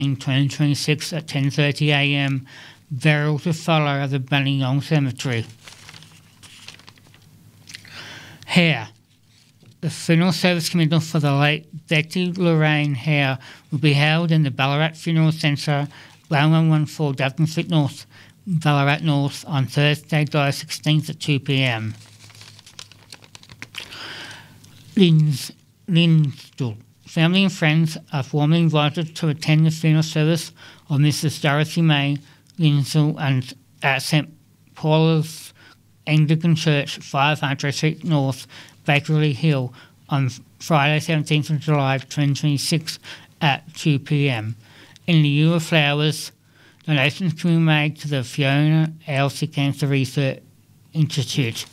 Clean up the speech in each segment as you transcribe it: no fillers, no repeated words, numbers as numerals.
in 2026 at 10:30 a.m. Burial to follow at the Buninyong Cemetery. Hare. The funeral service committed for the late Betty Lorraine Hare will be held in the Ballarat Funeral Centre, 1114 Dustin Street North, Ballarat North, on Thursday, July 16th at 2 p.m. Linsdale. Family and friends are warmly invited to attend the funeral service of Mrs. Dorothy May Linsdale and at St. Paul's Anglican Church, 500 Street North, Bakerley Hill, on Friday 17th of July 2026 at 2 p.m. In lieu of flowers, donations can be made to the Fiona Ailsie Cancer Research Institute.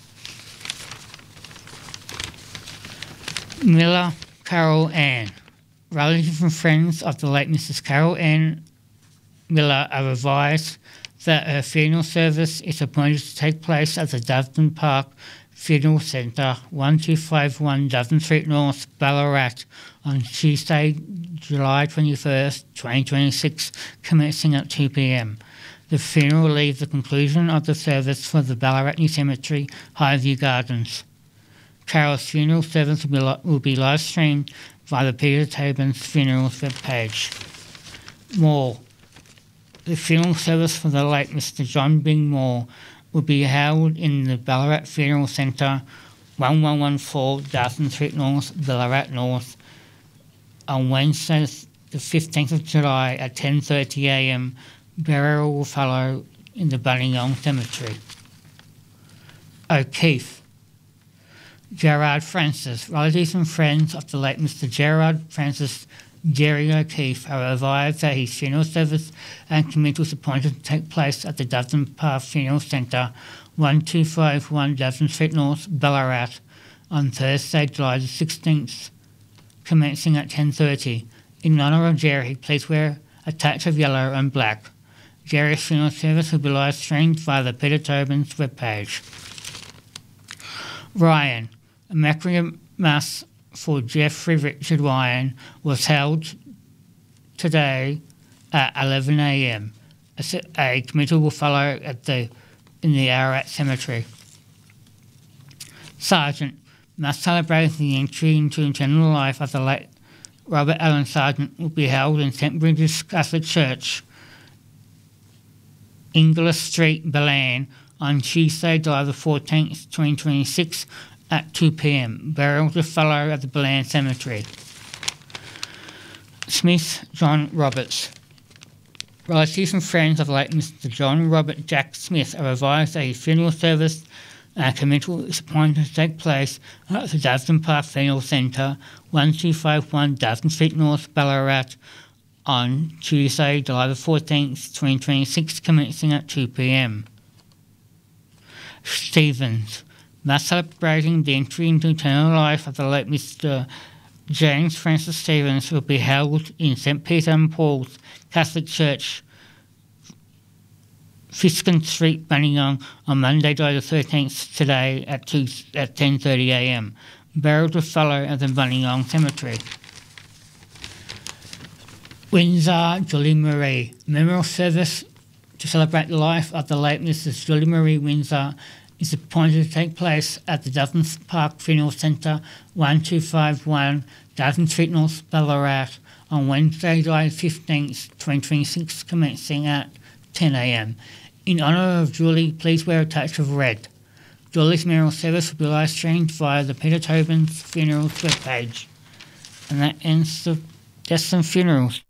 Miller Carol Ann. Relatives and friends of the late Mrs. Carol Ann Miller are advised that her funeral service is appointed to take place at the Dusden Park Funeral Centre, 1251 Dusden Street North, Ballarat, on Tuesday, July 21st, 2026, commencing at 2 p.m. The funeral will leave the conclusion of the service for the Ballarat New Cemetery, Highview Gardens. Carol's funeral service will be live streamed via the Peter Tobin's Funerals webpage. More. The funeral service for the late Mr. John Bing Moore will be held in the Ballarat Funeral Centre, 1114 Dustin Street North, Ballarat North, on Wednesday the 15th of July at 10:30 a.m. Burial will follow in the Buninyong Cemetery. O'Keefe. Gerard Francis. Relatives and friends of the late Mr. Gerard Francis Jerry O'Keefe are advised that his funeral service and committee was appointed to take place at the Dusden Park Funeral Centre, 1251 Dusden Street North, Ballarat, on Thursday, July the 16th, commencing at 10:30. In honour of Jerry, please wear a touch of yellow and black. Jerry's funeral service will be live streamed via the Peter Tobin's webpage. Ryan. A Requiem Mass for Jeffrey Richard Ryan was held today at 11 a.m. A committee will follow in the Ararat Cemetery. Sergeant. Mass celebrating the entry into eternal life of the late Robert Allen Sargent will be held in St. Bridget's Catholic Church, Inglis Street, Belen, on Tuesday, July the 14th, 2026, at 2 p.m. Burial to follow at the Belen Cemetery. Smith John Roberts. Relatives and friends of the late Mr. John Robert Jack Smith are advised that his funeral service and committee is appointed to take place at the Dusden Park Funeral Centre, 1251 Dusden Street North, Ballarat, on Tuesday, July the 14th, 2026, commencing at 2 p.m. Stevens. Mass celebrating the entry into eternal life of the late Mr. James Francis Stevens will be held in St. Peter and Paul's Catholic Church, Fiskin Street, Buninyong, on Monday, July the 13th, today at 10:30 a.m. Burial to follow at the Buninyong Cemetery. Windsor Julie Marie. Memorial service to celebrate the life of the late Mrs. Julie Marie Windsor is appointed to take place at the Dusden Park Funeral Centre, 1251 Dusden Street North, Ballarat, on Wednesday, July 15th, 2026, commencing at 10 a.m. In honour of Julie, please wear a touch of red. Julie's memorial service will be live streamed via the Peter Tobin's Funerals webpage. And that ends the deaths and funerals.